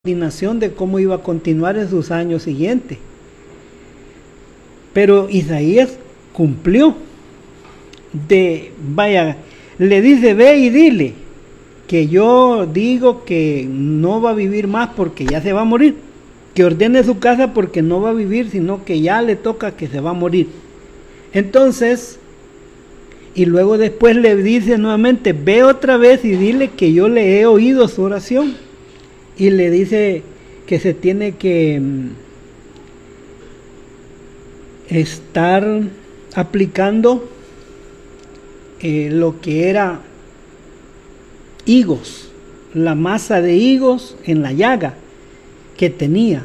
coordinación de cómo iba a continuar en sus años siguientes. Pero Isaías cumplió. Le dice, ve y dile que yo digo que no va a vivir más porque ya se va a morir. Que ordene su casa porque no va a vivir, sino que ya le toca que se va a morir. Entonces, y luego después le dice nuevamente, ve otra vez y dile que yo le he oído su oración. Y le dice que se tiene que estar aplicando lo que era higos, la masa de higos en la llaga que tenía.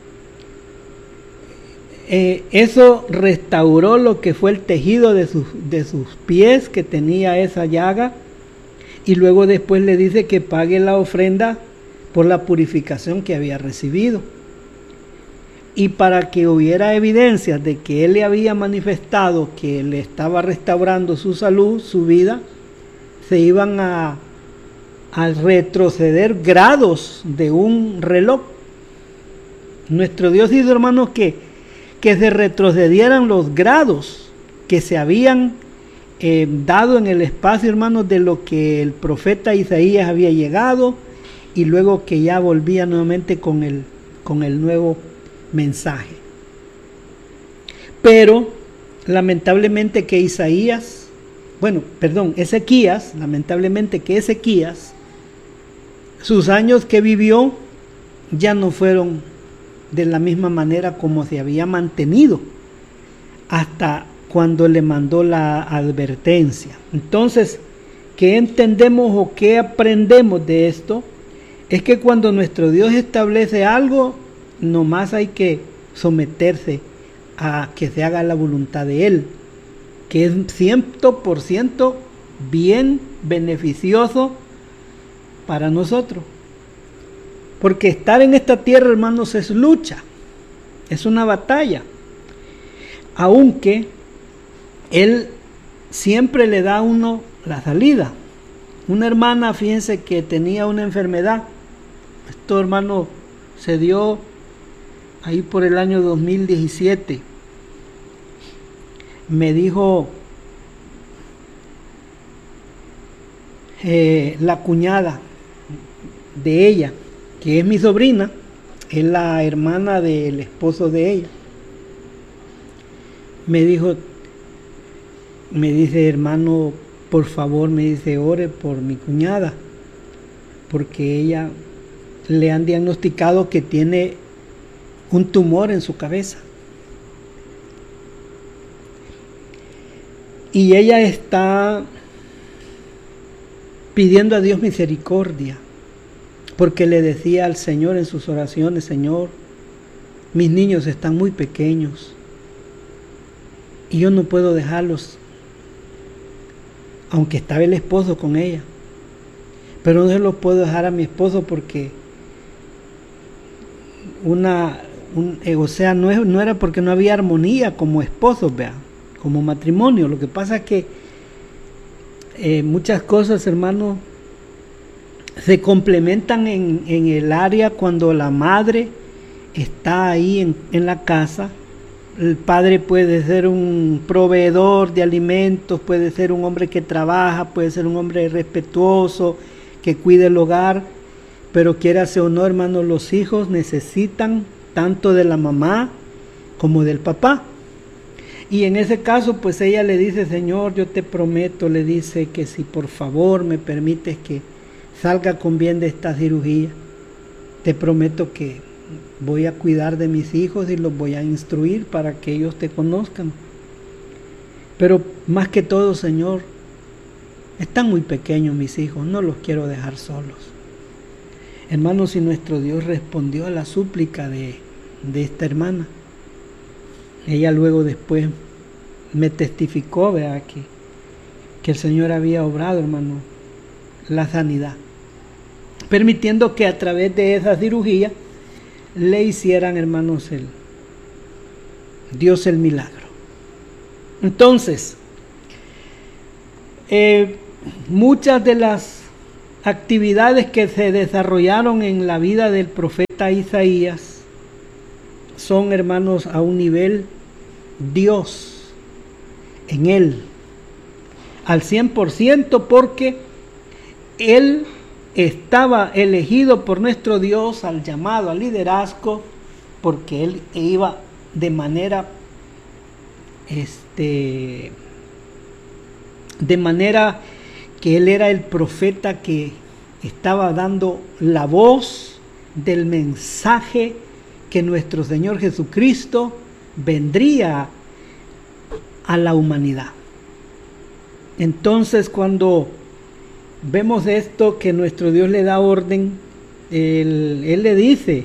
Eso restauró lo que fue el tejido de sus pies que tenía esa llaga, y luego después le dice que pague la ofrenda por la purificación que había recibido. Y para que hubiera evidencias de que él le había manifestado que le estaba restaurando su salud, su vida, se iban a retroceder grados de un reloj. Nuestro Dios hizo, hermanos, que se retrocedieran los grados que se habían dado en el espacio, hermanos, de lo que el profeta Isaías había llegado, y luego que ya volvía nuevamente con el nuevo mensaje. Pero lamentablemente que Ezequías, sus años que vivió ya no fueron de la misma manera como se había mantenido hasta cuando le mandó la advertencia. Entonces, ¿qué entendemos o qué aprendemos de esto? Es que cuando nuestro Dios establece algo, nomás hay que someterse a que se haga la voluntad de Él, que es 100% bien beneficioso para nosotros. Porque estar en esta tierra, hermanos, es lucha, es una batalla. Aunque Él siempre le da a uno la salida. Una hermana, fíjense que tenía una enfermedad. Esto, hermano, se dio ahí por el año 2017. Me dijo la cuñada de ella, que es mi sobrina, es la hermana del esposo de ella. Me dice, hermano, por favor, me dice, ore por mi cuñada, porque ella le han diagnosticado que tiene un tumor en su cabeza. Y ella está pidiendo a Dios misericordia, porque le decía al Señor en sus oraciones, Señor, mis niños están muy pequeños y yo no puedo dejarlos, aunque estaba el esposo con ella, pero no se los puedo dejar a mi esposo porque no era porque no había armonía como esposos, como matrimonio. Lo que pasa es que muchas cosas, hermanos, se complementan en el área cuando la madre está ahí en la casa. El padre puede ser un proveedor de alimentos, puede ser un hombre que trabaja, puede ser un hombre respetuoso, que cuide el hogar, pero quiérase o no, hermanos, los hijos necesitan tanto de la mamá como del papá. Y en ese caso, pues ella le dice, Señor, yo te prometo, le dice, que si por favor me permites que salga con bien de esta cirugía, te prometo que voy a cuidar de mis hijos y los voy a instruir para que ellos te conozcan. Pero más que todo, Señor, están muy pequeños mis hijos, no los quiero dejar solos. Hermanos, y nuestro Dios respondió a la súplica de esta hermana. Ella luego después me testificó, que el Señor había obrado, hermano, la sanidad, permitiendo que a través de esa cirugía le hicieran, hermanos, Dios el milagro. Entonces, muchas de las actividades que se desarrollaron en la vida del profeta Isaías son, hermanos, a un nivel Dios en él al 100%, porque él estaba elegido por nuestro Dios al llamado al liderazgo, porque él iba de manera que él era el profeta que estaba dando la voz del mensaje que nuestro Señor Jesucristo vendría a la humanidad. Entonces, cuando vemos esto, que nuestro Dios le da orden, él le dice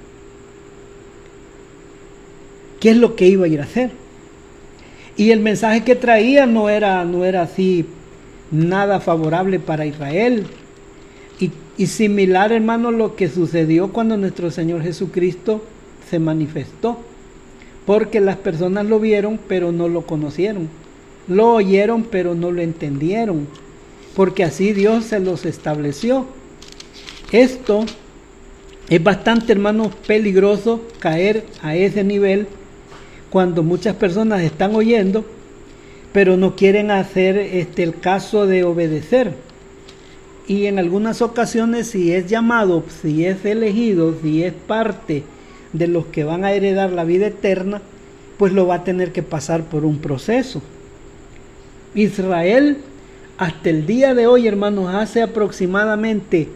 qué es lo que iba a ir a hacer. Y el mensaje que traía no era así nada favorable para Israel. Y similar, hermano, lo que sucedió cuando nuestro Señor Jesucristo se manifestó. Porque las personas lo vieron, pero no lo conocieron. Lo oyeron, pero no lo entendieron. Porque así Dios se los estableció. Esto es bastante, hermano, peligroso caer a ese nivel cuando muchas personas están oyendo, pero no quieren hacer el caso de obedecer. Y en algunas ocasiones, si es llamado, si es elegido, si es parte de los que van a heredar la vida eterna, pues lo va a tener que pasar por un proceso. Israel, hasta el día de hoy, hermanos, hace aproximadamente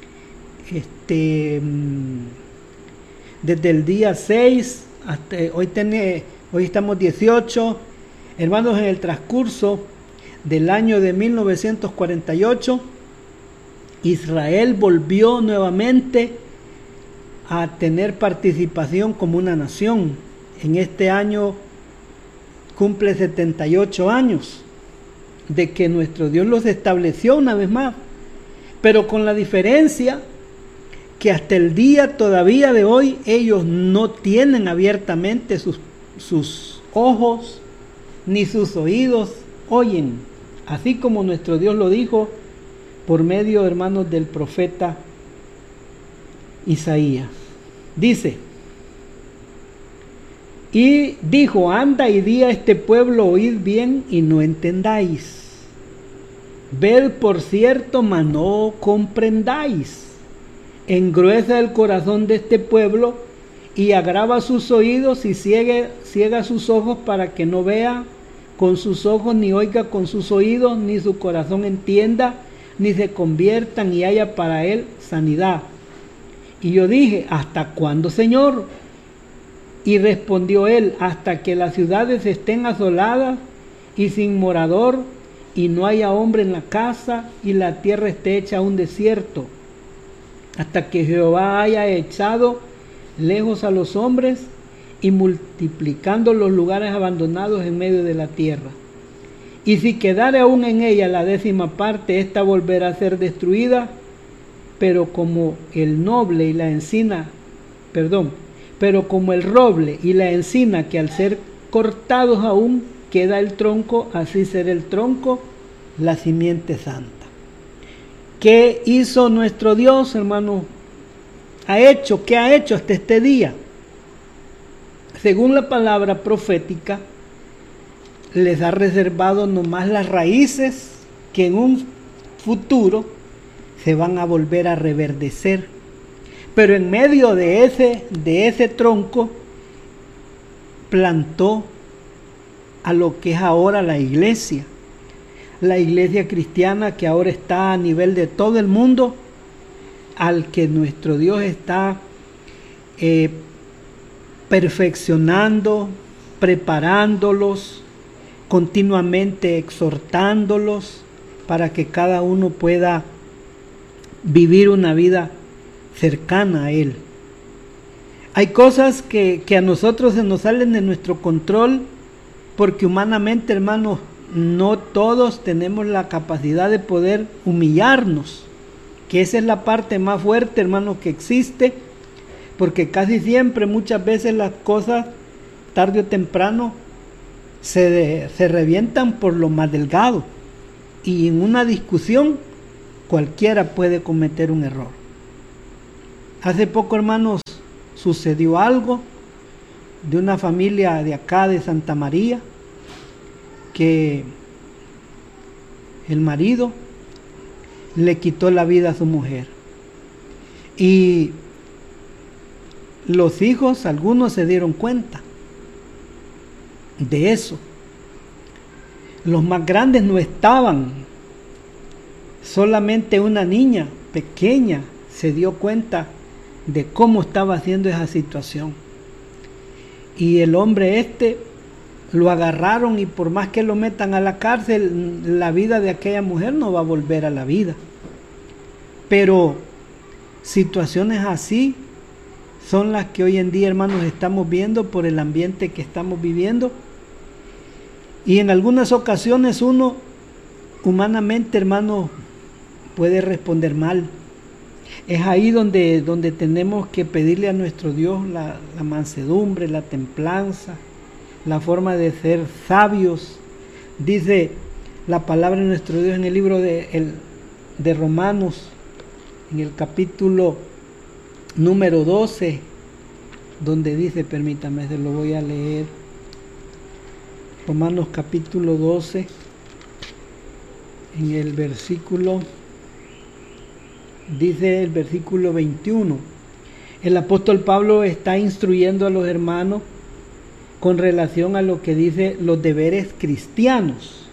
desde el día 6 hasta hoy estamos 18, hermanos, en el transcurso del año de 1948, Israel volvió nuevamente a tener participación como una nación. En este año cumple 78 años de que nuestro Dios los estableció una vez más, pero con la diferencia que hasta el día todavía de hoy ellos no tienen abiertamente sus ojos ni sus oídos oyen, así como nuestro Dios lo dijo por medio, hermanos, del profeta Isaías. Dice: y dijo, anda y di a este pueblo, oíd bien y no entendáis, ved por cierto, mas no comprendáis, engruesa el corazón de este pueblo y agrava sus oídos y ciega sus ojos, para que no vea con sus ojos, ni oiga con sus oídos, ni su corazón entienda, ni se conviertan y haya para él sanidad. Y yo dije, ¿hasta cuándo, Señor? Y respondió él, hasta que las ciudades estén asoladas y sin morador, y no haya hombre en la casa, y la tierra esté hecha un desierto, hasta que Jehová haya echado lejos a los hombres y multiplicando los lugares abandonados en medio de la tierra. Y si quedare aún en ella la 10ª parte, ésta volverá a ser destruida, pero como el roble y la encina que al ser cortados aún queda el tronco, así será el tronco, la simiente santa. ¿Qué hizo nuestro Dios, hermano? ¿Qué ha hecho hasta este día? Según la palabra profética, les ha reservado nomás las raíces que en un futuro se van a volver a reverdecer. Pero en medio de ese tronco plantó a lo que es ahora la iglesia cristiana, que ahora está a nivel de todo el mundo, al que nuestro Dios está perfeccionando, preparándolos, continuamente exhortándolos para que cada uno pueda vivir una vida cercana a Él. Hay cosas que a nosotros se nos salen de nuestro control, porque humanamente, hermanos, no todos tenemos la capacidad de poder humillarnos, que esa es la parte más fuerte, hermanos, que existe, porque casi siempre, muchas veces las cosas, tarde o temprano, se revientan por lo más delgado, y en una discusión Cualquiera puede cometer un error. Hace poco, hermanos, sucedió algo de una familia de acá de Santa María, que el marido le quitó la vida a su mujer. Y los hijos, algunos se dieron cuenta de eso. Los más grandes no estaban. Solamente una niña pequeña se dio cuenta de cómo estaba haciendo esa situación. Y el hombre lo agarraron, y por más que lo metan a la cárcel, la vida de aquella mujer no va a volver a la vida. Pero situaciones así son las que hoy en día, hermanos, estamos viendo por el ambiente que estamos viviendo. Y en algunas ocasiones uno, humanamente, hermanos, puede responder mal. Es ahí donde tenemos que pedirle a nuestro Dios la mansedumbre, la templanza, la forma de ser sabios. Dice la palabra de nuestro Dios en el libro de Romanos, en el capítulo número 12, donde dice, permítame, se lo voy a leer. Romanos capítulo 12, en el versículo, dice el versículo 21. El apóstol Pablo está instruyendo a los hermanos con relación a lo que dice los deberes cristianos.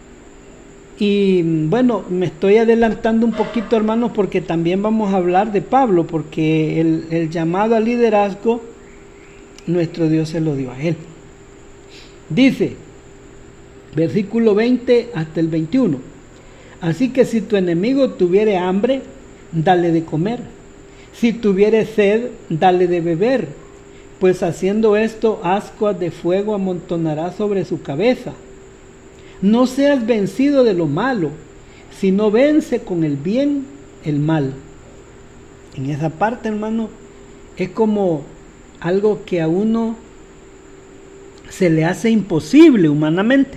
Y bueno, me estoy adelantando un poquito, hermanos, porque también vamos a hablar de Pablo, porque el llamado al liderazgo, nuestro Dios se lo dio a él. Dice, versículo 20 hasta el 21. Así que si tu enemigo tuviere hambre, dale de comer. Si tuviere sed, dale de beber. Pues haciendo esto, ascuas de fuego amontonará sobre su cabeza. No seas vencido de lo malo, sino vence con el bien el mal. En esa parte, hermano, es como algo que a uno se le hace imposible humanamente.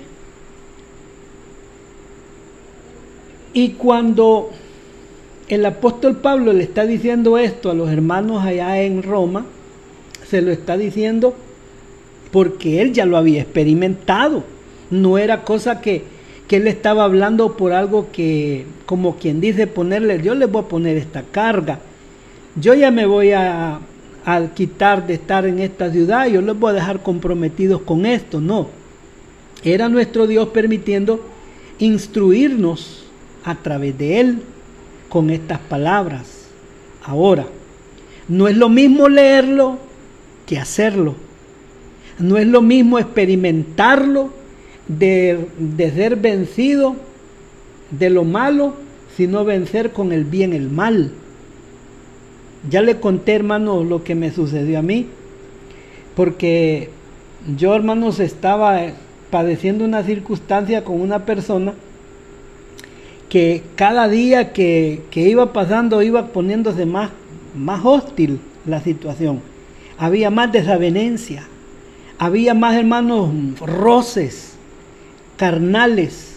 Y cuando el apóstol Pablo le está diciendo esto a los hermanos allá en Roma, se lo está diciendo porque él ya lo había experimentado. No era cosa que él estaba hablando por algo que, como quien dice, ponerle, yo les voy a poner esta carga. Yo ya me voy a quitar de estar en esta ciudad, yo les voy a dejar comprometidos con esto. No, era nuestro Dios permitiendo instruirnos a través de él con estas palabras. Ahora, no es lo mismo leerlo que hacerlo. No es lo mismo experimentarlo de ser vencido de lo malo, sino vencer con el bien el mal. Ya le conté, hermanos, lo que me sucedió a mí, porque yo, hermanos, estaba padeciendo una circunstancia con una persona que cada día que iba pasando iba poniéndose más hostil la situación. Había más desavenencia, había más, hermanos, roces carnales,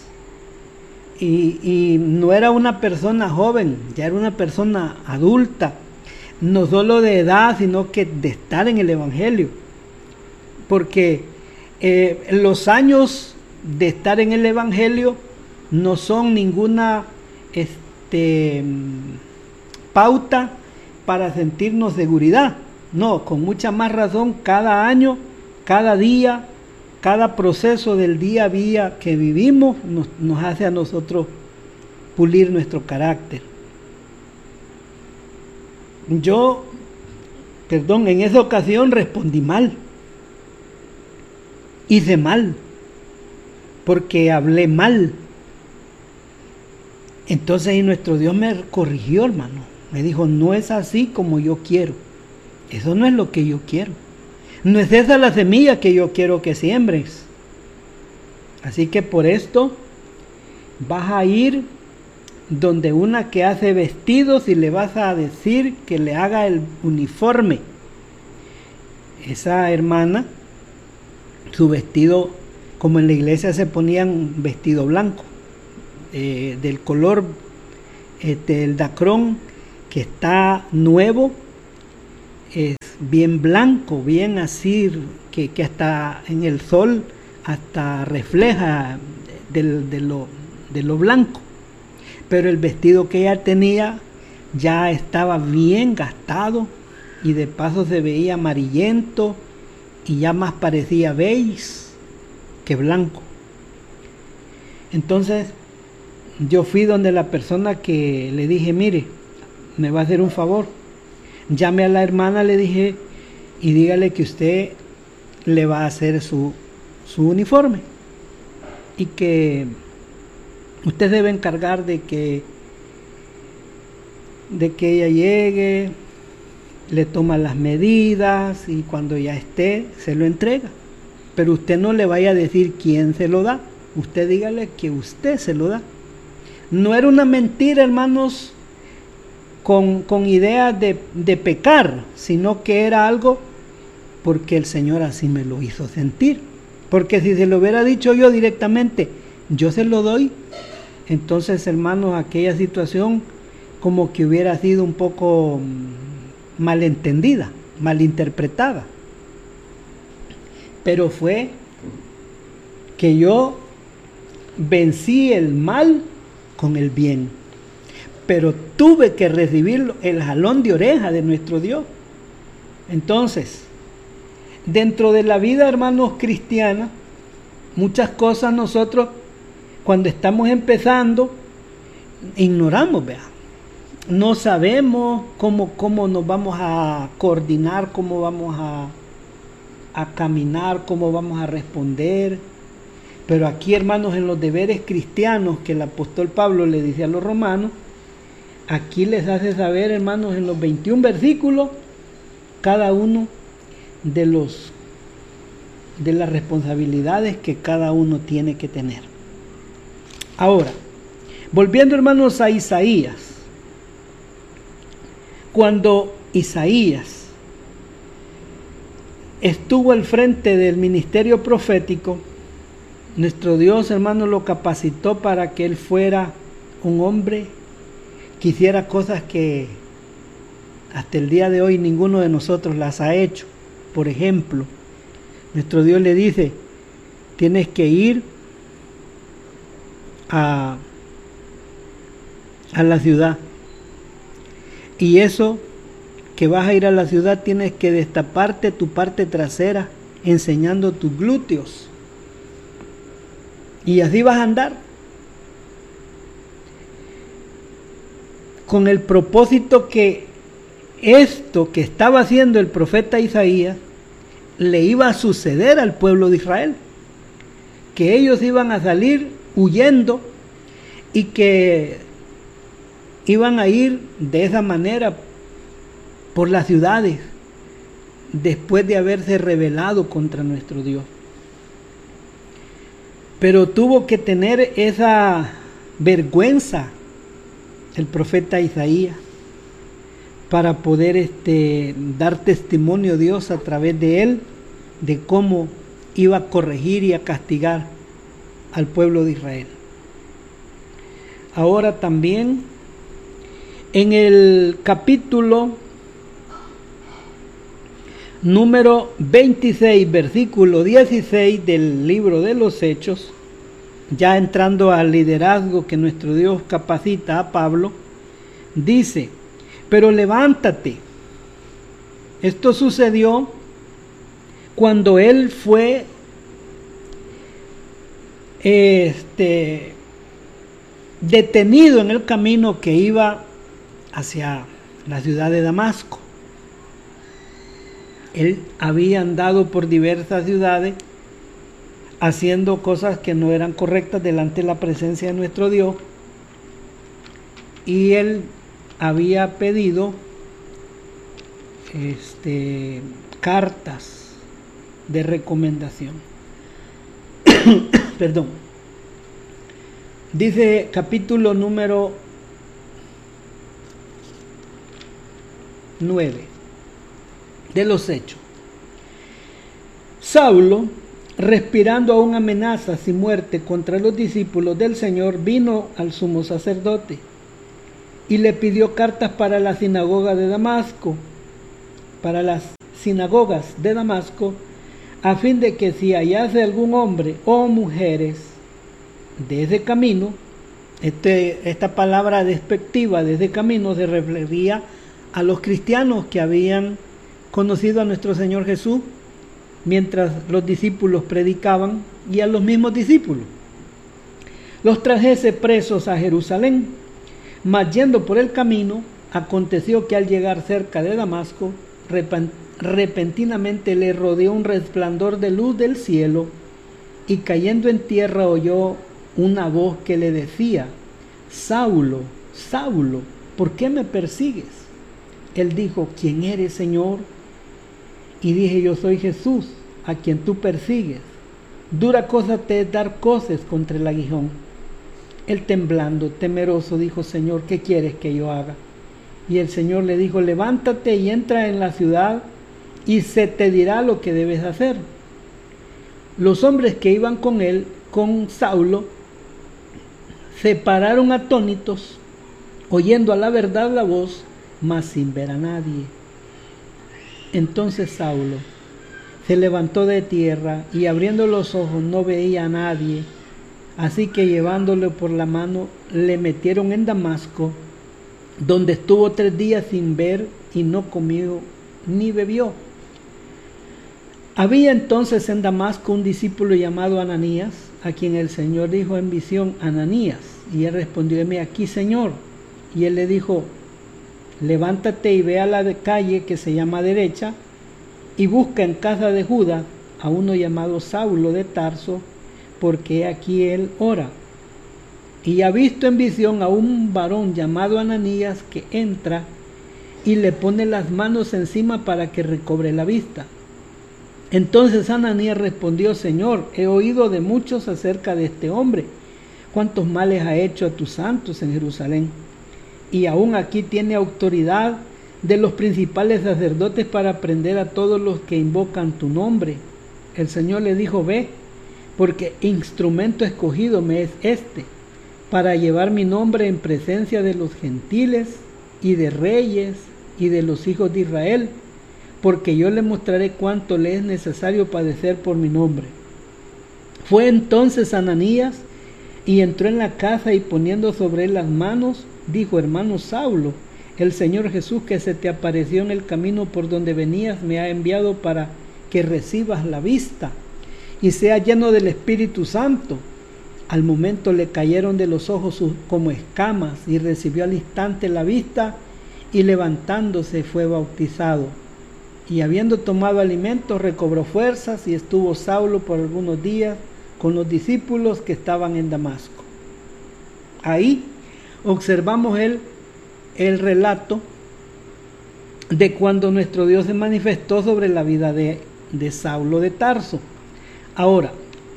y no era una persona joven, ya era una persona adulta, no solo de edad, sino que de estar en el Evangelio, porque los años de estar en el Evangelio no son ninguna pauta para sentirnos seguridad. No, con mucha más razón, cada año, cada día, cada proceso del día a día que vivimos nos hace a nosotros pulir nuestro carácter. Yo, en esa ocasión respondí mal. Hice mal, porque hablé mal. Entonces y nuestro Dios me corrigió, hermano. Me dijo, no es así como yo quiero. Eso no es lo que yo quiero. No es esa la semilla que yo quiero que siembres. Así que por esto vas a ir donde una que hace vestidos y le vas a decir que le haga el uniforme. Esa hermana, su vestido, como en la iglesia se ponían vestido blanco, del color el dacrón que está nuevo, es bien blanco, bien así, que hasta en el sol hasta refleja de lo blanco. Pero el vestido que ella tenía ya estaba bien gastado y de paso se veía amarillento y ya más parecía beige que blanco. Entonces yo fui donde la persona que le dije, mire, me va a hacer un favor, llame a la hermana, le dije, y dígale que usted le va a hacer su uniforme y que usted debe encargar de que ella llegue, le toma las medidas y cuando ya esté se lo entrega. Pero usted no le vaya a decir quién se lo da, usted dígale que usted se lo da. No era una mentira, hermanos, con ideas de pecar, sino que era algo porque el Señor así me lo hizo sentir. Porque si se lo hubiera dicho yo directamente, yo se lo doy, entonces, hermanos, aquella situación como que hubiera sido un poco malentendida, malinterpretada. Pero fue que yo vencí el mal con el bien. Pero tuve que recibir el jalón de oreja de nuestro Dios. Entonces, dentro de la vida, hermanos, cristiana, muchas cosas nosotros, cuando estamos empezando, ignoramos, vea. No sabemos cómo nos vamos a coordinar, cómo vamos a caminar, cómo vamos a responder. Pero aquí, hermanos, en los deberes cristianos que el apóstol Pablo le dice a los romanos, aquí les hace saber, hermanos, en los 21 versículos, cada uno de las responsabilidades que cada uno tiene que tener. Ahora, volviendo, hermanos, a Isaías. Cuando Isaías estuvo al frente del ministerio profético, nuestro Dios, hermanos, lo capacitó para que él fuera un hombre que hiciera cosas que hasta el día de hoy ninguno de nosotros las ha hecho. Por ejemplo, nuestro Dios le dice, tienes que ir a la ciudad. Y eso que vas a ir a la ciudad tienes que destaparte tu parte trasera enseñando tus glúteos. Y así vas a andar. Con el propósito que esto que estaba haciendo el profeta Isaías le iba a suceder al pueblo de Israel. Que ellos iban a salir huyendo y que iban a ir de esa manera por las ciudades después de haberse rebelado contra nuestro Dios. Pero tuvo que tener esa vergüenza el profeta Isaías para poder dar testimonio a Dios a través de él de cómo iba a corregir y a castigar al pueblo de Israel. Ahora también en el capítulo número 26, versículo 16 del libro de los Hechos, ya entrando al liderazgo que nuestro Dios capacita a Pablo, dice, pero levántate. Esto sucedió cuando él fue detenido en el camino que iba hacia la ciudad de Damasco. Él había andado por diversas ciudades haciendo cosas que no eran correctas delante de la presencia de nuestro Dios, y él había pedido cartas de recomendación. Perdón. Dice capítulo número 9 de los Hechos. Saulo, respirando aún amenazas y muerte contra los discípulos del Señor, vino al sumo sacerdote y le pidió cartas para la sinagoga de Damasco, para las sinagogas de Damasco, a fin de que si hallase algún hombre o mujeres de ese camino, esta palabra despectiva de ese camino se refería a los cristianos que habían conocido a nuestro Señor Jesús mientras los discípulos predicaban, y a los mismos discípulos, los trajese presos a Jerusalén. Mas yendo por el camino, aconteció que al llegar cerca de Damasco, repentinamente le rodeó un resplandor de luz del cielo, y cayendo en tierra oyó una voz que le decía: Saulo, Saulo, ¿por qué me persigues? Él dijo: ¿Quién eres, Señor? Y dije: Yo soy Jesús, a quien tú persigues. Dura cosa te es dar coces contra el aguijón. Él, temblando, temeroso, dijo: Señor, ¿qué quieres que yo haga? Y el Señor le dijo: levántate y entra en la ciudad, y se te dirá lo que debes hacer. Los hombres que iban con él, con Saulo, se pararon atónitos, oyendo a la verdad la voz, mas sin ver a nadie. Entonces Saulo se levantó de tierra, y abriendo los ojos no veía a nadie. Así que llevándole por la mano, le metieron en Damasco, donde estuvo 3 días sin ver, y no comió ni bebió. Había entonces en Damasco un discípulo llamado Ananías, a quien el Señor dijo en visión: Ananías. Y él respondió: heme aquí, Señor. Y él le dijo: levántate y ve a la calle que se llama Derecha, y busca en casa de Judas a uno llamado Saulo de Tarso, porque aquí él ora. Y ha visto en visión a un varón llamado Ananías, que entra y le pone las manos encima para que recobre la vista. Entonces Ananías respondió: Señor, he oído de muchos acerca de este hombre, cuántos males ha hecho a tus santos en Jerusalén, y aún aquí tiene autoridad de los principales sacerdotes para prender a todos los que invocan tu nombre. El Señor le dijo: ve, porque instrumento escogido me es este, para llevar mi nombre en presencia de los gentiles y de reyes y de los hijos de Israel, porque yo le mostraré cuánto le es necesario padecer por mi nombre. Fue entonces Ananías y entró en la casa, y poniendo sobre él las manos, dijo: hermano Saulo, el Señor Jesús, que se te apareció en el camino por donde venías, me ha enviado para que recibas la vista y seas lleno del Espíritu Santo. Al momento le cayeron de los ojos como escamas, y recibió al instante la vista, y levantándose fue bautizado. Y habiendo tomado alimentos, recobró fuerzas, y estuvo Saulo por algunos días con los discípulos que estaban en Damasco. Ahí observamos el relato de cuando nuestro Dios se manifestó sobre la vida de Saulo de Tarso. Ahora,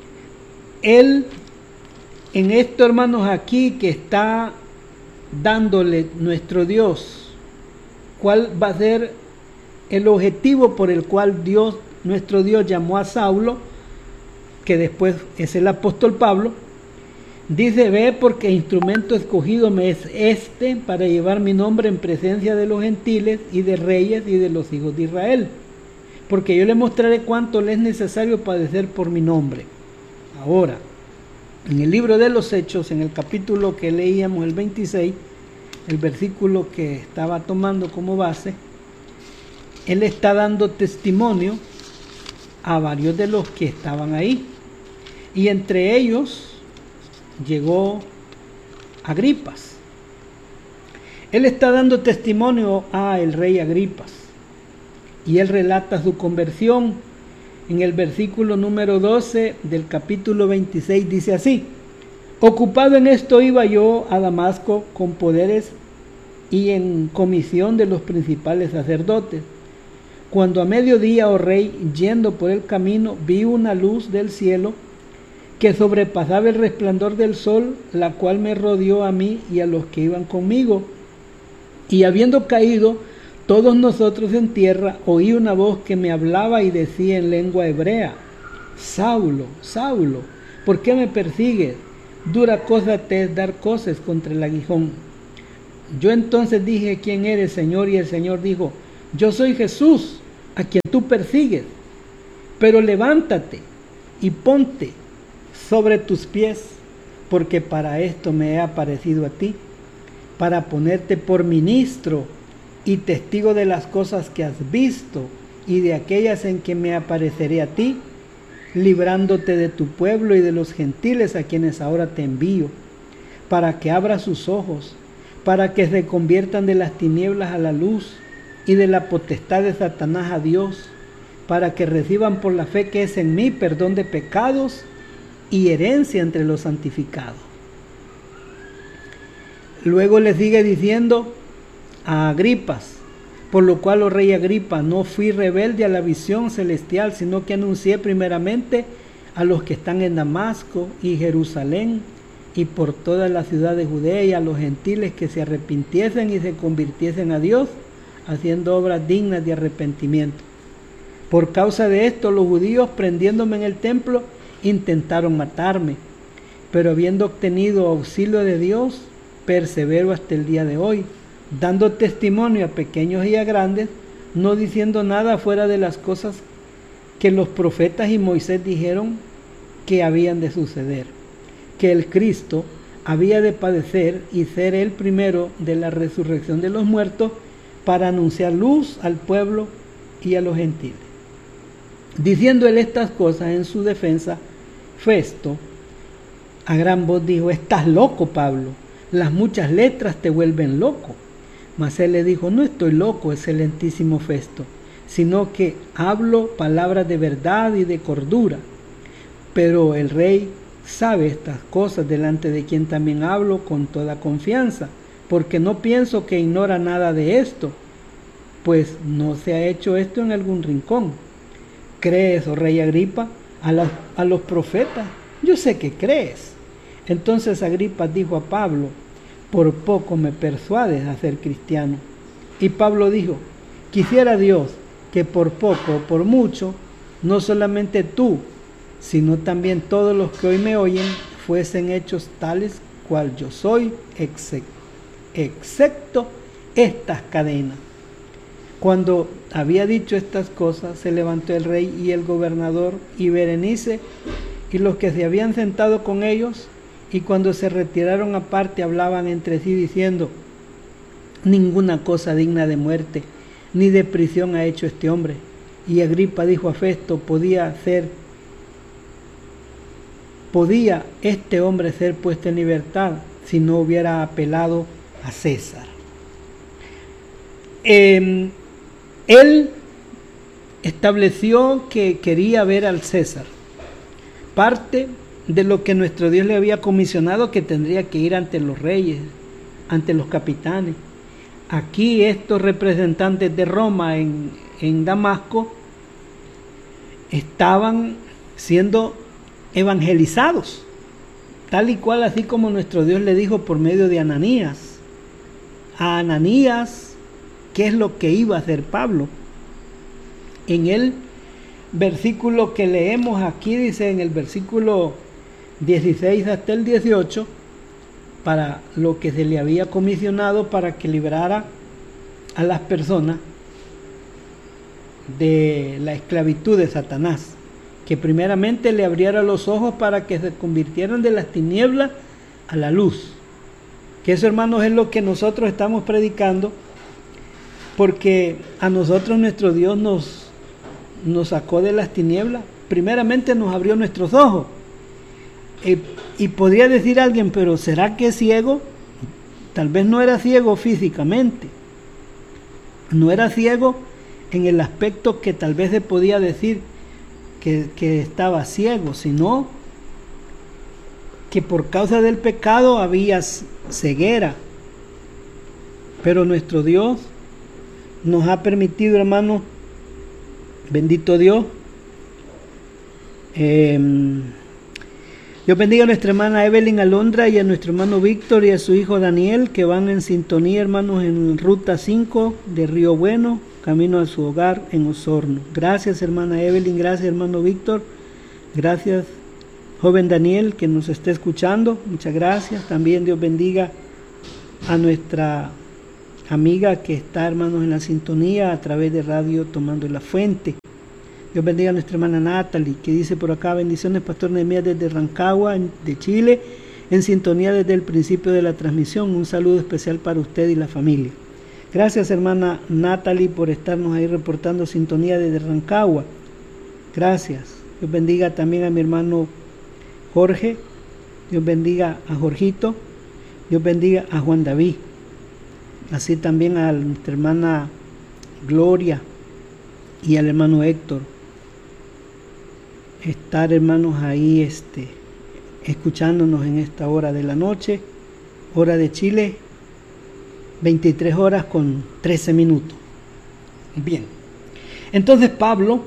él, en esto, hermanos, aquí que está dándole nuestro Dios, ¿cuál va a ser el objetivo por el cual Dios, nuestro Dios, llamó a Saulo, que después es el apóstol Pablo? Dice: ve, porque instrumento escogido me es este, para llevar mi nombre en presencia de los gentiles y de reyes y de los hijos de Israel, porque yo le mostraré cuánto le es necesario padecer por mi nombre. Ahora, en el libro de los Hechos, en el capítulo que leíamos, el 26, el versículo que estaba tomando como base, él está dando testimonio a varios de los que estaban ahí, y entre ellos llegó Agripas. Él está dando testimonio al rey Agripas, y él relata su conversión. En el versículo número 12 del capítulo 26 dice así: ocupado en esto iba yo a Damasco con poderes y en comisión de los principales sacerdotes, cuando a mediodía, oh rey, yendo por el camino, vi una luz del cielo que sobrepasaba el resplandor del sol, la cual me rodeó a mí y a los que iban conmigo. Y habiendo caído todos nosotros en tierra, oí una voz que me hablaba y decía en lengua hebrea: Saulo, Saulo, ¿por qué me persigues? Dura cosa te es dar coces contra el aguijón. Yo entonces dije, ¿quién eres, Señor? Y el Señor dijo, yo soy Jesús, a quien tú persigues, pero levántate y ponte sobre tus pies, porque para esto me he aparecido a ti, para ponerte por ministro y testigo de las cosas que has visto y de aquellas en que me apareceré a ti, librándote de tu pueblo y de los gentiles a quienes ahora te envío, para que abras sus ojos, para que se conviertan de las tinieblas a la luz y de la potestad de Satanás a Dios, para que reciban por la fe que es en mí perdón de pecados y herencia entre los santificados. Luego le sigue diciendo a Agripas, por lo cual, oh rey Agripa, no fui rebelde a la visión celestial, sino que anuncié primeramente a los que están en Damasco y Jerusalén y por toda la ciudad de Judea y a los gentiles que se arrepintiesen y se convirtiesen a Dios, haciendo obras dignas de arrepentimiento. Por causa de esto, los judíos, prendiéndome en el templo, intentaron matarme, pero habiendo obtenido auxilio de Dios, persevero hasta el día de hoy, dando testimonio a pequeños y a grandes, no diciendo nada fuera de las cosas que los profetas y Moisés dijeron que habían de suceder, que el Cristo había de padecer y ser el primero de la resurrección de los muertos, para anunciar luz al pueblo y a los gentiles. Diciendo él estas cosas en su defensa, Festo a gran voz dijo, estás loco, Pablo, las muchas letras te vuelven loco. Mas él le dijo, no estoy loco, excelentísimo Festo, sino que hablo palabras de verdad y de cordura. Pero el rey sabe estas cosas, delante de quien también hablo con toda confianza, porque no pienso que ignora nada de esto, pues no se ha hecho esto en algún rincón. ¿Crees, oh rey Agripa, a los profetas? Yo sé que crees. Entonces Agripa dijo a Pablo, por poco me persuades a ser cristiano. Y Pablo dijo, quisiera Dios que por poco o por mucho, no solamente tú, sino también todos los que hoy me oyen, fuesen hechos tales cual yo soy, excepto estas cadenas. Cuando había dicho estas cosas, se levantó el rey y el gobernador y Berenice y los que se habían sentado con ellos, y cuando se retiraron aparte hablaban entre sí diciendo, ninguna cosa digna de muerte ni de prisión ha hecho este hombre. Y Agripa dijo a Festo, ¿podía este hombre ser puesto en libertad si no hubiera apelado a César? Él estableció que quería ver al César. Parte de lo que nuestro Dios le había comisionado, que tendría que ir ante los reyes, ante los capitanes. Aquí estos representantes de Roma en Damasco estaban siendo evangelizados, tal y cual, así como nuestro Dios le dijo por medio de Ananías. A Ananías, ¿qué es lo que iba a hacer Pablo? En el versículo que leemos aquí, dice en el versículo 16 hasta el 18, para lo que se le había comisionado para que librara a las personas de la esclavitud de Satanás, que primeramente le abriera los ojos para que se convirtieran de las tinieblas a la luz. Que eso, hermanos, es lo que nosotros estamos predicando, porque a nosotros nuestro Dios nos sacó de las tinieblas, primeramente nos abrió nuestros ojos. Y podría decir alguien, pero ¿será que es ciego? Tal vez no era ciego físicamente, no era ciego en el aspecto que tal vez se podía decir que estaba ciego, sino que por causa del pecado había ceguera. Pero nuestro Dios nos ha permitido, hermanos, bendito Dios, Dios bendiga a nuestra hermana Evelyn Alondra y a nuestro hermano Víctor y a su hijo Daniel, que van en sintonía, hermanos, en ruta 5 de Río Bueno, camino a su hogar en Osorno. Gracias, hermana Evelyn, gracias, hermano Víctor, gracias, joven Daniel, que nos está escuchando, muchas gracias. También Dios bendiga a nuestra amiga que está, hermanos, en la sintonía a través de radio Tomando la Fuente. Dios bendiga a nuestra hermana Natalie, que dice por acá: bendiciones, Pastor Nehemías desde Rancagua, de Chile, en sintonía desde el principio de la transmisión. Un saludo especial para usted y la familia. Gracias, hermana Natalie, por estarnos ahí reportando sintonía desde Rancagua. Gracias. Dios bendiga también a mi hermano Jorge. Dios bendiga a Jorgito. Dios bendiga a Juan David. Así también a nuestra hermana Gloria y al hermano Héctor. Estar, hermanos, ahí escuchándonos en esta hora de la noche, hora de Chile, 23 horas con 13 minutos. Bien, entonces Pablo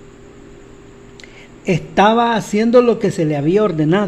estaba haciendo lo que se le había ordenado,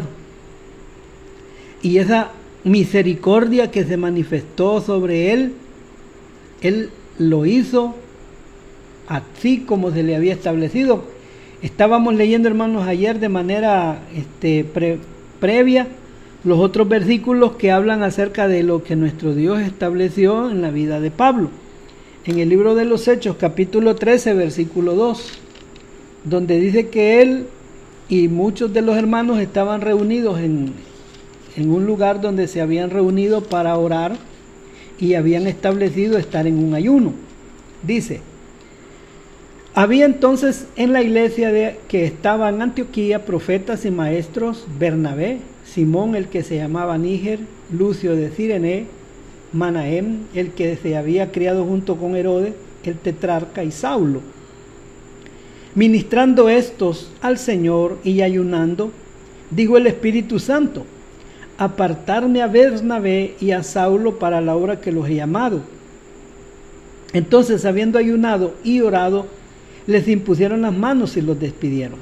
y esa misericordia que se manifestó sobre él lo hizo así como se le había establecido. Estábamos leyendo, hermanos, ayer de manera previa los otros versículos que hablan acerca de lo que nuestro Dios estableció en la vida de Pablo. En el libro de los Hechos, capítulo 13, versículo 2, donde dice que él y muchos de los hermanos estaban reunidos en un lugar donde se habían reunido para orar y habían establecido estar en un ayuno. Dice: había entonces en la iglesia que estaba en Antioquía profetas y maestros: Bernabé, Simón el que se llamaba Níger, Lucio de Cirene, Manahem el que se había criado junto con Herodes el tetrarca, y Saulo. Ministrando estos al Señor y ayunando, dijo el Espíritu Santo: apartarme a Bernabé y a Saulo para la obra que los he llamado. Entonces, habiendo ayunado y orado, les impusieron las manos y los despidieron.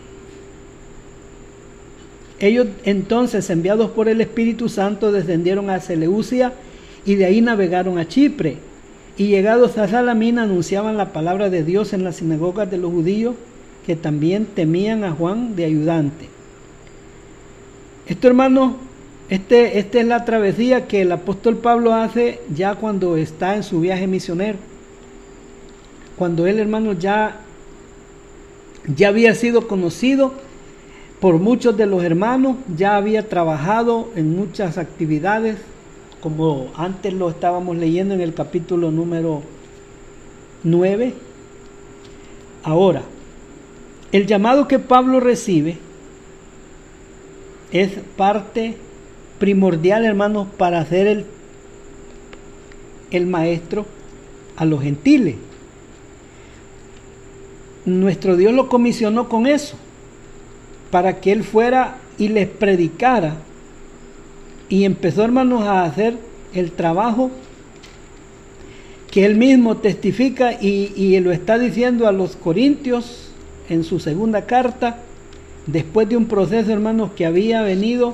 Ellos entonces, enviados por el Espíritu Santo, descendieron a Seleucia y de ahí navegaron a Chipre, y llegados a Salamina anunciaban la palabra de Dios en las sinagogas de los judíos, que también temían a Juan de ayudante. Esto, hermano, esta es la travesía que el apóstol Pablo hace ya cuando está en su viaje misionero. Cuando él, hermano, ya había sido conocido por muchos de los hermanos, ya había trabajado en muchas actividades, como antes lo estábamos leyendo en el capítulo número 9. Ahora, el llamado que Pablo recibe es parte primordial, hermanos, para ser el maestro a los gentiles. Nuestro Dios lo comisionó con eso, para que él fuera y les predicara, y empezó, hermanos, a hacer el trabajo que él mismo testifica y lo está diciendo a los Corintios en su segunda carta, después de un proceso, hermanos, que había venido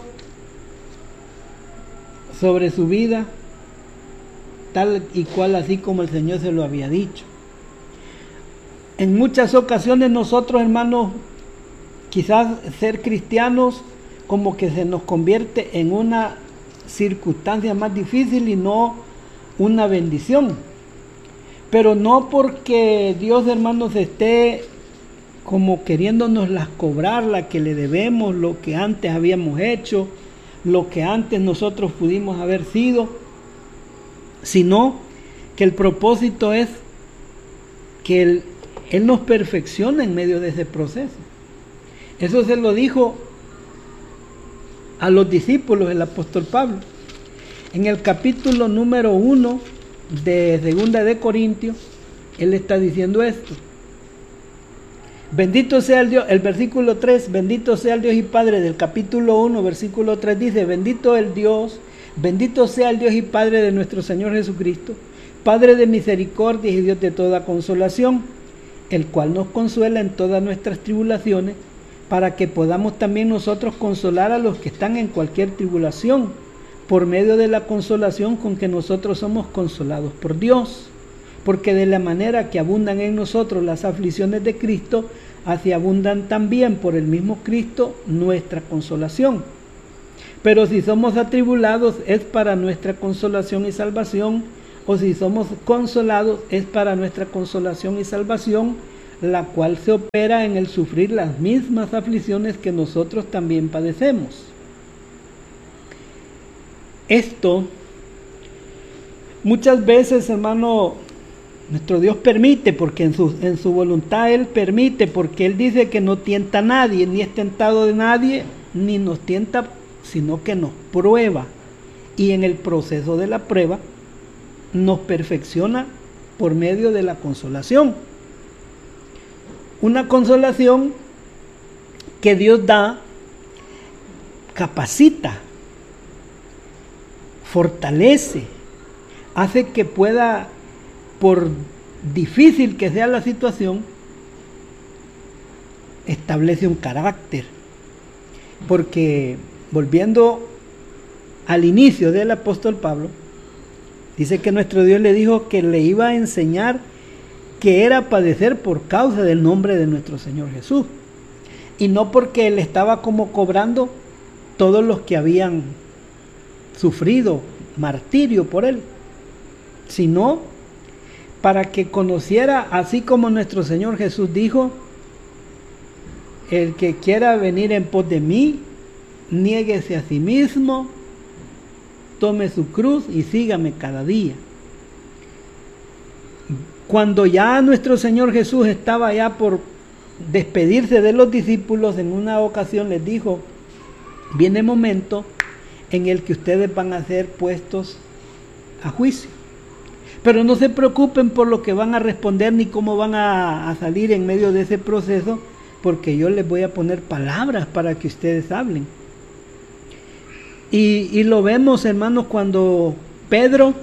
sobre su vida, tal y cual, así como el Señor se lo había dicho. En muchas ocasiones nosotros, hermanos, quizás ser cristianos como que se nos convierte en una circunstancia más difícil y no una bendición. Pero no porque Dios, hermanos, esté como queriéndonos las cobrar, la que le debemos, lo que antes habíamos hecho, lo que antes nosotros pudimos haber sido, sino que el propósito es que Él nos perfeccione en medio de ese proceso. Eso se lo dijo a los discípulos el apóstol Pablo. En el capítulo número 1 de Segunda de Corintios, él está diciendo esto: bendito sea el Dios, el versículo 3, bendito sea el Dios y Padre del capítulo 1, versículo 3 dice: bendito sea el Dios y Padre de nuestro Señor Jesucristo, Padre de misericordia y Dios de toda consolación, el cual nos consuela en todas nuestras tribulaciones, para que podamos también nosotros consolar a los que están en cualquier tribulación, por medio de la consolación con que nosotros somos consolados por Dios. Porque de la manera que abundan en nosotros las aflicciones de Cristo, así abundan también por el mismo Cristo nuestra consolación. Pero si somos atribulados, es para nuestra consolación y salvación, o si somos consolados, es para nuestra consolación y salvación, la cual se opera en el sufrir las mismas aflicciones que nosotros también padecemos. Esto, muchas veces, hermano, nuestro Dios permite, porque en su voluntad Él permite, porque Él dice que no tienta a nadie, ni es tentado de nadie, ni nos tienta, sino que nos prueba. Y en el proceso de la prueba, nos perfecciona por medio de la consolación. Una consolación que Dios da, capacita, fortalece, hace que pueda, por difícil que sea la situación, establece un carácter. Porque volviendo al inicio del apóstol Pablo, dice que nuestro Dios le dijo que le iba a enseñar que era padecer por causa del nombre de nuestro Señor Jesús. Y no porque Él estaba como cobrando todos los que habían sufrido martirio por Él, sino para que conociera, así como nuestro Señor Jesús dijo: el que quiera venir en pos de mí, niéguese a sí mismo, tome su cruz y sígame cada día. Cuando ya nuestro Señor Jesús estaba ya por despedirse de los discípulos, en una ocasión les dijo: viene momento en el que ustedes van a ser puestos a juicio, pero no se preocupen por lo que van a responder ni cómo van a salir en medio de ese proceso, porque yo les voy a poner palabras para que ustedes hablen. Y lo vemos, hermanos, cuando Pedro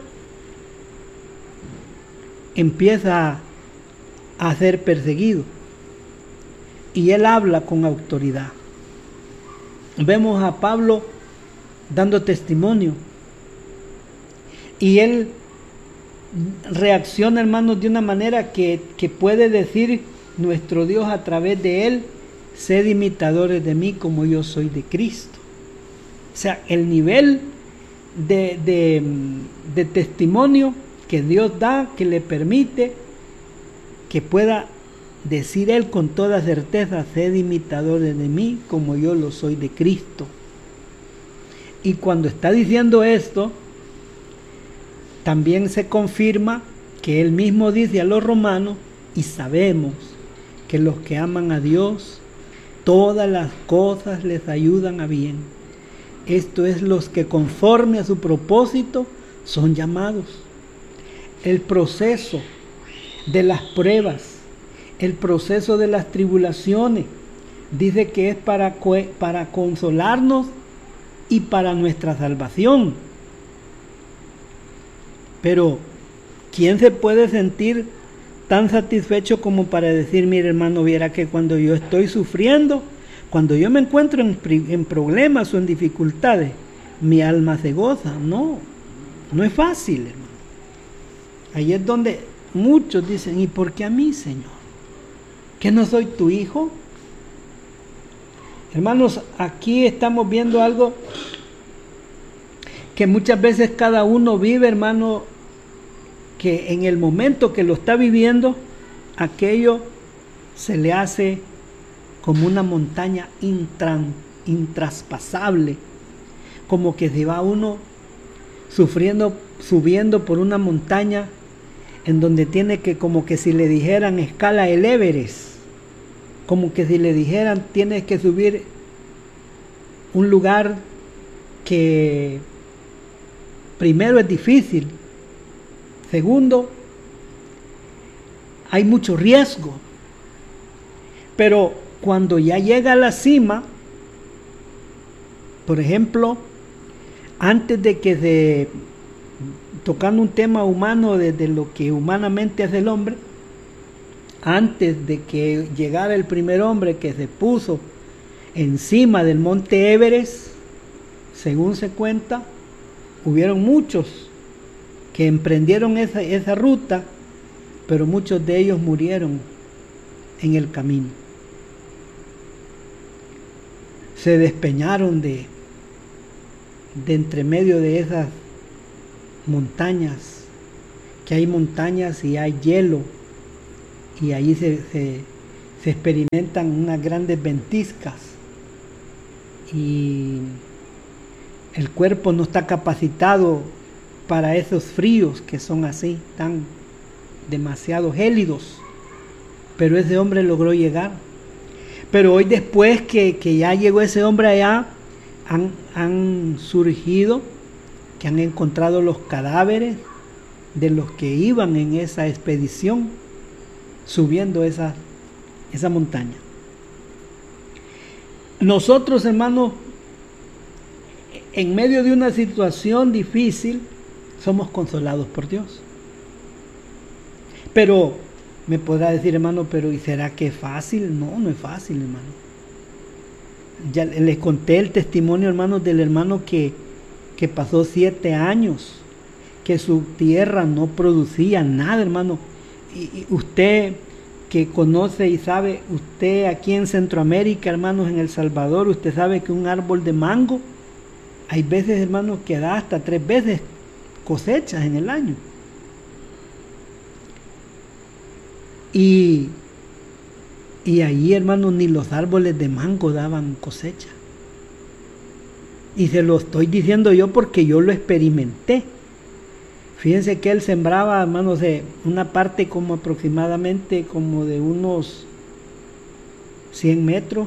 empieza a ser perseguido y él habla con autoridad. Vemos a Pablo dando testimonio y él reacciona, hermanos, de una manera que puede decir nuestro Dios a través de él: sed imitadores de mí como yo soy de Cristo. O sea, el nivel de testimonio que Dios da, que le permite que pueda decir él con toda certeza: sed imitadores de mí como yo lo soy de Cristo. Y cuando está diciendo esto, también se confirma que él mismo dice a los romanos: y sabemos que los que aman a Dios, todas las cosas les ayudan a bien. Esto es, los que conforme a su propósito son llamados. El proceso de las pruebas, el proceso de las tribulaciones, dice que es para consolarnos y para nuestra salvación. Pero ¿quién se puede sentir tan satisfecho como para decir: mire, hermano, viera que cuando yo estoy sufriendo, cuando yo me encuentro en problemas o en dificultades, mi alma se goza? No es fácil, hermano. Ahí es donde muchos dicen: ¿y por qué a mí, Señor? ¿Que no soy tu hijo? Hermanos, aquí estamos viendo algo que muchas veces cada uno vive, hermano, que en el momento que lo está viviendo, aquello se le hace como una montaña intraspasable, como que se va uno subiendo por una montaña en donde tiene que, como que si le dijeran, escala el Everest, como que si le dijeran, tienes que subir un lugar que primero es difícil, segundo, hay mucho riesgo, pero cuando ya llega a la cima, por ejemplo, antes de que tocando un tema humano, desde lo que humanamente hace el hombre, antes de que llegara el primer hombre que se puso encima del monte Everest, según se cuenta, hubieron muchos que emprendieron esa ruta, pero muchos de ellos murieron en el camino. Se despeñaron de entre medio de esas montañas que hay montañas y hay hielo, y ahí se experimentan unas grandes ventiscas, y el cuerpo no está capacitado para esos fríos que son así, tan demasiado gélidos. Pero ese hombre logró llegar. Pero hoy, después que ya llegó ese hombre allá, han surgido, que han encontrado los cadáveres de los que iban en esa expedición subiendo esa montaña. Nosotros, hermanos, en medio de una situación difícil, somos consolados por Dios. Pero me podrá decir, hermano, pero ¿y será que es fácil? No, no es fácil, hermano. Ya les conté el testimonio, hermanos, del hermano que pasó 7 años, que su tierra no producía nada, hermano. Y usted que conoce y sabe, usted aquí en Centroamérica, hermanos, en El Salvador, usted sabe que un árbol de mango, hay veces, hermanos, que da hasta 3 veces cosechas en el año. Y ahí, hermanos, ni los árboles de mango daban cosecha. Y se lo estoy diciendo yo porque yo lo experimenté. Fíjense que él sembraba, hermanos, una parte como aproximadamente como de unos 100 metros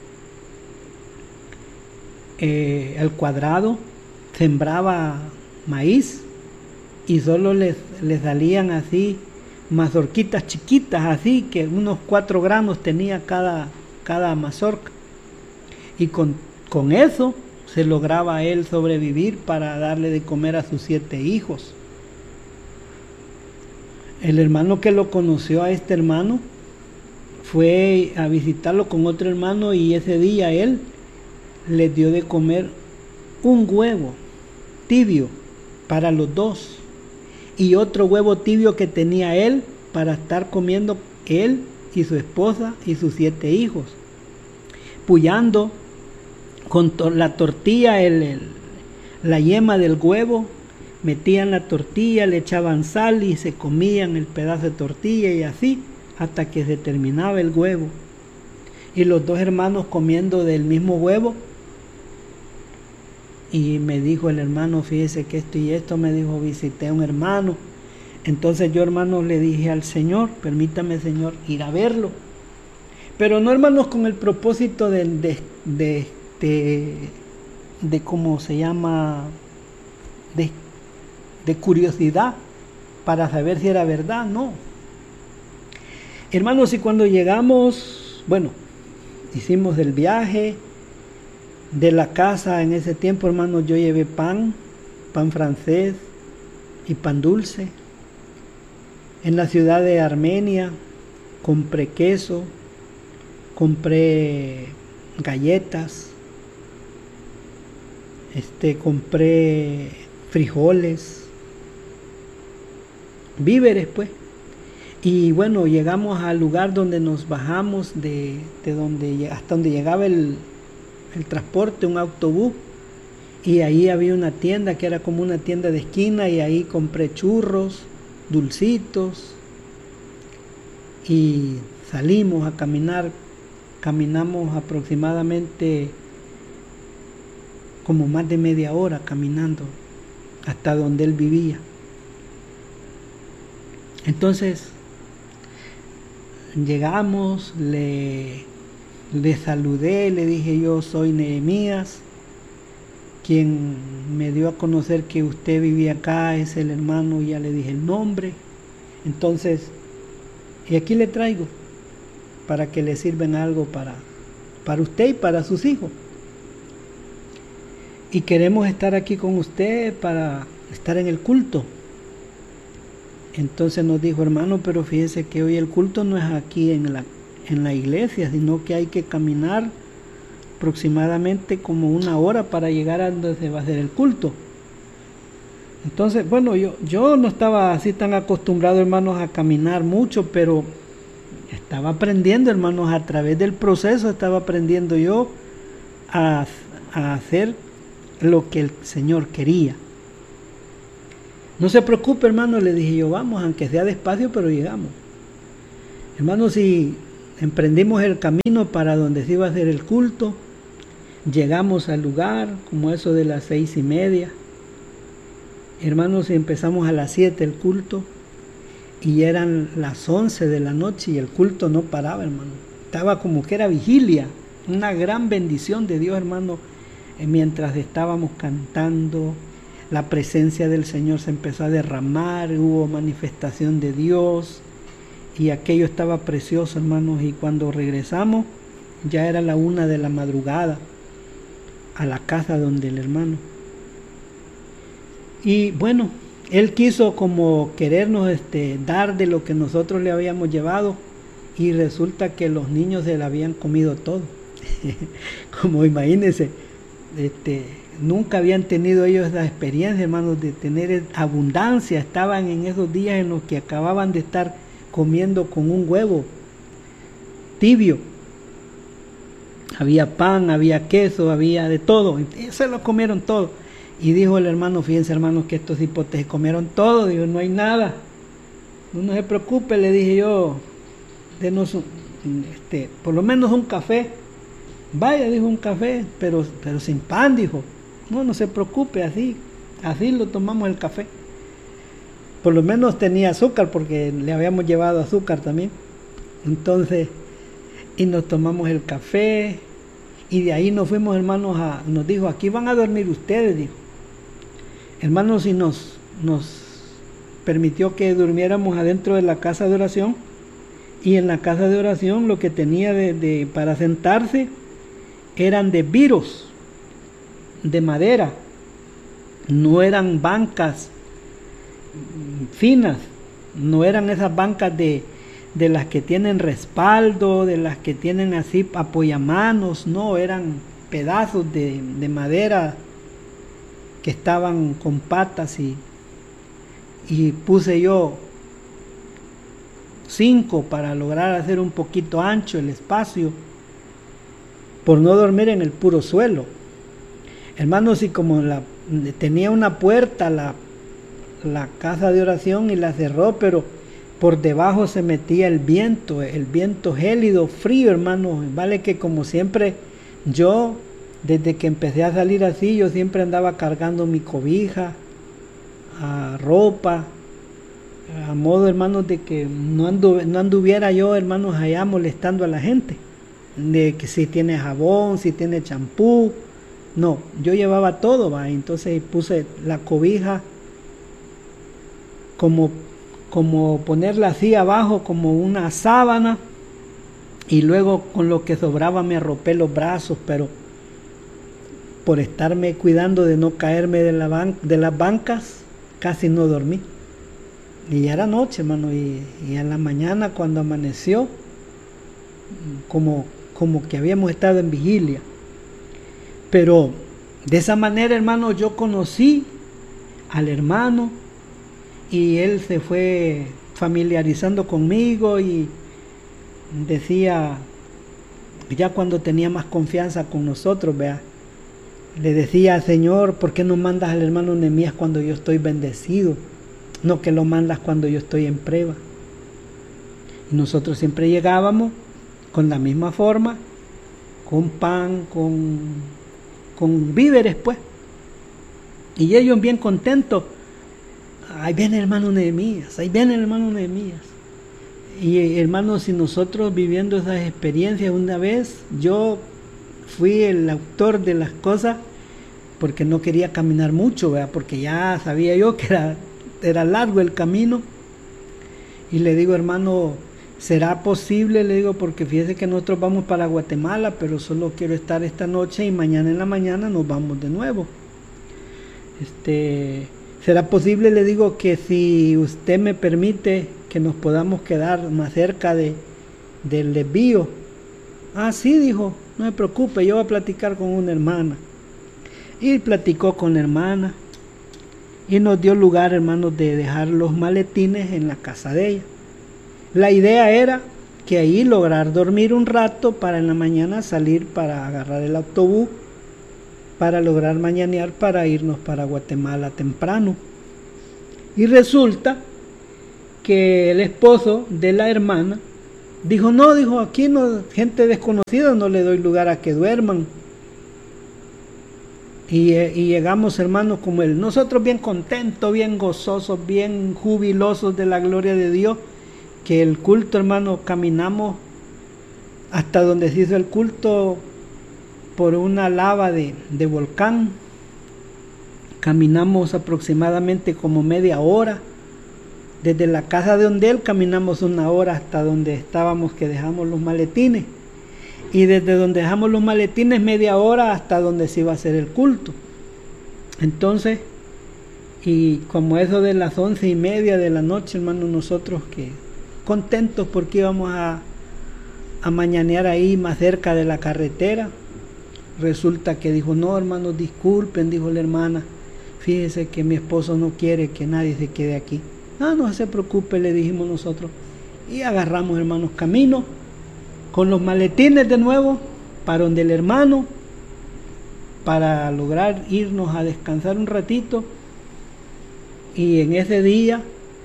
al cuadrado, sembraba maíz y solo les salían así mazorquitas chiquitas, así que unos 4 granos tenía cada mazorca, y con eso se lograba él sobrevivir para darle de comer a sus 7 hijos. El hermano que lo conoció a este hermano fue a visitarlo con otro hermano, y ese día él les dio de comer un huevo tibio para los 2 y otro huevo tibio que tenía él para estar comiendo él y su esposa y sus 7 hijos, puyando con la tortilla, la yema del huevo, metían la tortilla, le echaban sal y se comían el pedazo de tortilla, y así hasta que se terminaba el huevo. Y los 2 hermanos comiendo del mismo huevo. Y me dijo el hermano, fíjese que esto y esto, me dijo, visité a un hermano. Entonces yo, hermano, le dije al Señor, permítame, Señor, ir a verlo. Pero no, hermanos, con el propósito de ¿cómo se llama? De curiosidad, para saber si era verdad, no. Hermanos, y cuando llegamos, bueno, hicimos el viaje de la casa. En ese tiempo, hermanos, yo llevé pan francés y pan dulce. En la ciudad de Armenia compré queso, compré galletas, compré frijoles, víveres, pues. Y bueno, llegamos al lugar donde nos bajamos hasta donde llegaba el transporte, un autobús, y ahí había una tienda que era como una tienda de esquina, y ahí compré churros, dulcitos, y salimos a caminar. Caminamos aproximadamente como más de media hora caminando hasta donde él vivía. Entonces llegamos, le saludé, le dije, yo soy Nehemías, quien me dio a conocer que usted vivía acá, es el hermano, y ya le dije el nombre. Entonces, y aquí le traigo para que le sirvan algo para usted y para sus hijos. Y queremos estar aquí con usted para estar en el culto. Entonces nos dijo, hermano, pero fíjese que hoy el culto no es aquí en la iglesia, sino que hay que caminar aproximadamente como 1 hora para llegar a donde se va a hacer el culto. Entonces, bueno, yo no estaba así tan acostumbrado, hermanos, a caminar mucho, pero estaba aprendiendo, hermanos, a través del proceso estaba aprendiendo yo a hacer lo que el Señor quería. No se preocupe, hermano, le dije yo, vamos, aunque sea despacio, pero llegamos. Hermano, si emprendimos el camino para donde se iba a hacer el culto, llegamos al lugar, como eso de las 6:30. Hermanos, empezamos a las 7 el culto, y eran las 11 de la noche, y el culto no paraba, hermano. Estaba como que era vigilia, una gran bendición de Dios, hermano, mientras estábamos cantando. La presencia del Señor se empezó a derramar, hubo manifestación de Dios, y aquello estaba precioso, hermanos. Y cuando regresamos, ya era la 1 de la madrugada, a la casa donde el hermano. Y bueno, él quiso como querernos dar de lo que nosotros le habíamos llevado, y resulta que los niños se le habían comido todo. Como imagínense, nunca habían tenido ellos esa experiencia, hermanos, de tener abundancia. Estaban en esos días en los que acababan de estar comiendo con un huevo tibio. Había pan, había queso, había de todo. Y se lo comieron todo. Y dijo el hermano, fíjense, hermanos, que estos hipotes se comieron todo. Dijo, no hay nada. No se preocupe, le dije yo, denos por lo menos un café. Vaya, dijo, un café, pero sin pan, dijo. No se preocupe, así lo tomamos el café. Por lo menos tenía azúcar, porque le habíamos llevado azúcar también. Entonces, y nos tomamos el café, y de ahí nos fuimos, hermanos, nos dijo, aquí van a dormir ustedes, dijo. Hermanos, y nos permitió que durmiéramos adentro de la casa de oración, y en la casa de oración lo que tenía para sentarse eran de viros, de madera, no eran bancas finas, no eran esas bancas de las que tienen respaldo, de las que tienen así apoyamanos, no, eran pedazos de madera que estaban con patas, y puse yo 5 para lograr hacer un poquito ancho el espacio, por no dormir en el puro suelo. Hermanos, y como tenía una puerta la casa de oración, y la cerró, pero por debajo se metía el viento gélido, frío, hermanos. Vale que como siempre, yo desde que empecé a salir así, yo siempre andaba cargando mi cobija, ropa, a modo, hermanos, de que no anduviera yo, hermanos, allá molestando a la gente, de que si tiene jabón, si tiene champú. No, yo llevaba todo, ¿va? Entonces puse la cobija como ponerla así abajo, como una sábana, y luego con lo que sobraba me arropé los brazos, pero por estarme cuidando de no caerme de las bancas, casi no dormí. Y ya era noche, hermano, y en la mañana cuando amaneció, como que habíamos estado en vigilia. Pero de esa manera, hermano, yo conocí al hermano, y él se fue familiarizando conmigo, y decía, ya cuando tenía más confianza con nosotros, vea, le decía, Señor, ¿por qué no mandas al hermano Nehemías cuando yo estoy bendecido? No que lo mandas cuando yo estoy en prueba. Y nosotros siempre llegábamos con la misma forma, con pan, con víveres, pues. Y ellos bien contentos. Ahí viene el hermano Nehemías, ahí viene el hermano Nehemías. Y hermanos, si nosotros viviendo esas experiencias, una vez yo fui el autor de las cosas, porque no quería caminar mucho, ¿verdad? Porque ya sabía yo que era largo el camino. Y le digo, hermano, ¿será posible? Le digo, porque fíjese que nosotros vamos para Guatemala, pero solo quiero estar esta noche, y mañana en la mañana nos vamos de nuevo. ¿Será posible? Le digo, que si usted me permite que nos podamos quedar más cerca del desvío. Ah, sí, dijo, no se preocupe, yo voy a platicar con una hermana. Y platicó con la hermana, y nos dio lugar, hermanos, de dejar los maletines en la casa de ella. La idea era que ahí lograr dormir un rato, para en la mañana salir para agarrar el autobús, para lograr mañanear para irnos para Guatemala temprano. Y resulta que el esposo de la hermana dijo, no, dijo, aquí no, gente desconocida, no le doy lugar a que duerman. Y llegamos, hermanos, como nosotros bien contentos, bien gozosos, bien jubilosos de la gloria de Dios, que el culto, hermanos, caminamos hasta donde se hizo el culto por una lava de volcán. Caminamos aproximadamente como media hora. Desde la casa de donde él caminamos una hora hasta donde estábamos, que dejamos los maletines. Y desde donde dejamos los maletines media hora hasta donde se iba a hacer el culto. Entonces, y como eso de las 11:30 de la noche, hermanos, nosotros que contentos porque íbamos a mañanear ahí más cerca de la carretera. Resulta que dijo, no, hermanos, disculpen, dijo la hermana, fíjese que mi esposo no quiere que nadie se quede aquí. No se preocupe, le dijimos nosotros. Y agarramos, hermanos, camino con los maletines de nuevo para donde el hermano, para lograr irnos a descansar un ratito. Y en ese día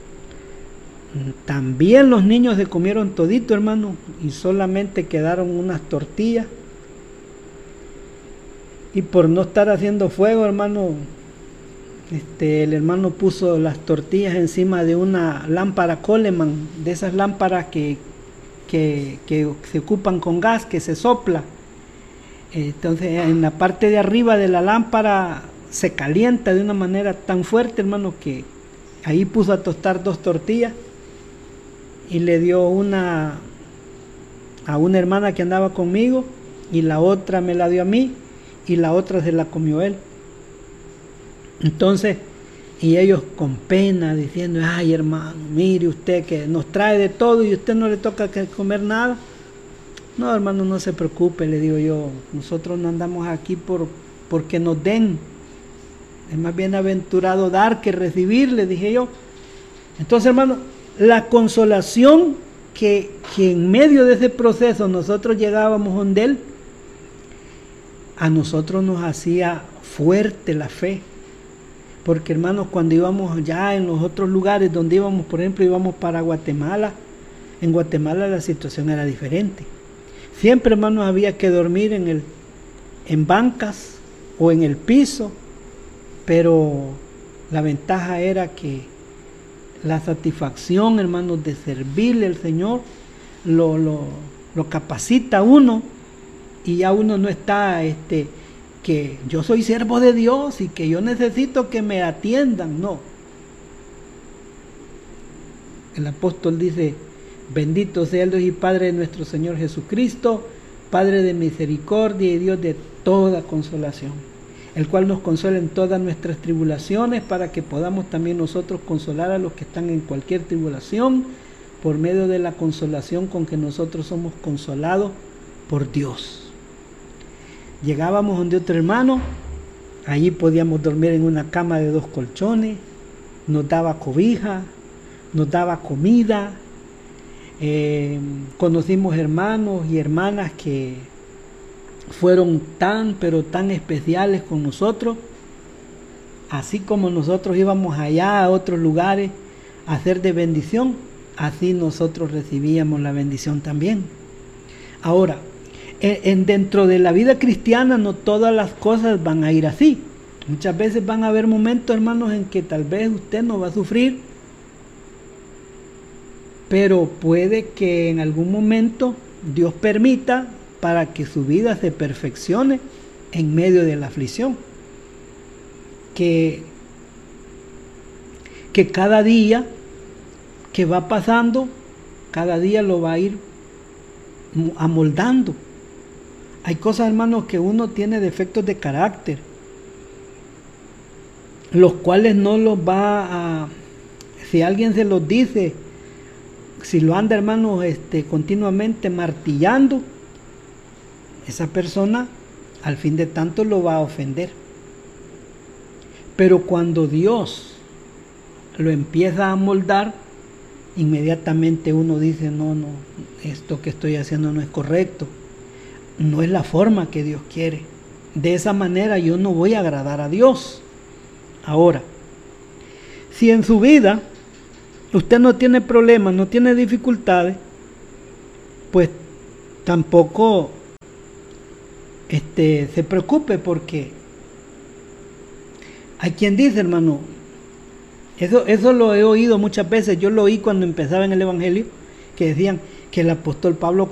también los niños se comieron todito, hermano, y solamente quedaron unas tortillas. Y por no estar haciendo fuego, hermano, el hermano puso las tortillas encima de una lámpara Coleman, de esas lámparas que se ocupan con gas, que se sopla. Entonces en la parte de arriba de la lámpara se calienta de una manera tan fuerte, hermano, que ahí puso a tostar 2 tortillas y le dio una a una hermana que andaba conmigo y la otra me la dio a mí y la otra se la comió él. Entonces, y ellos con pena diciendo, ay, hermano, mire usted que nos trae de todo y a usted no le toca comer nada. No, hermano, no se preocupe, le digo yo, nosotros no andamos aquí porque nos den. Es más bienaventurado dar que recibir, le dije yo. Entonces, hermano, la consolación que en medio de ese proceso nosotros llegábamos donde él, a nosotros nos hacía fuerte la fe. Porque, hermanos, cuando íbamos ya en los otros lugares donde íbamos, por ejemplo, íbamos para Guatemala, en Guatemala la situación era diferente. Siempre, hermanos, había que dormir en bancas o en el piso, pero la ventaja era que la satisfacción, hermanos, de servirle al Señor lo capacita a uno, y ya uno no está que yo soy siervo de Dios y que yo necesito que me atiendan. No. El apóstol dice, bendito sea el Dios y Padre de nuestro Señor Jesucristo, Padre de misericordia y Dios de toda consolación, el cual nos consuela en todas nuestras tribulaciones, para que podamos también nosotros consolar a los que están en cualquier tribulación, por medio de la consolación con que nosotros somos consolados por Dios. Llegábamos donde otro hermano, allí podíamos dormir en una cama de 2 colchones, nos daba cobija, nos daba comida. Conocimos hermanos y hermanas que fueron pero tan especiales con nosotros, así como nosotros íbamos allá a otros lugares a hacer de bendición, así nosotros recibíamos la bendición también. Ahora, dentro de la vida cristiana no todas las cosas van a ir así. Muchas veces van a haber momentos, hermanos, en que tal vez usted no va a sufrir, pero puede que en algún momento Dios permita para que su vida se perfeccione en medio de la aflicción. Que cada día que va pasando, cada día lo va a ir amoldando. Hay cosas, hermanos, que uno tiene defectos de carácter, los cuales no los va a... Si alguien se los dice, si lo anda, hermanos, continuamente martillando, esa persona al fin de tanto lo va a ofender. Pero cuando Dios lo empieza a moldar, inmediatamente uno dice, no, esto que estoy haciendo no es correcto, no es la forma que Dios quiere. De esa manera yo no voy a agradar a Dios. Ahora, si en su vida usted no tiene problemas, no tiene dificultades, pues tampoco se preocupe, porque hay quien dice, hermano, eso lo he oído muchas veces. Yo lo oí cuando empezaba en el Evangelio, que decían que el apóstol Pablo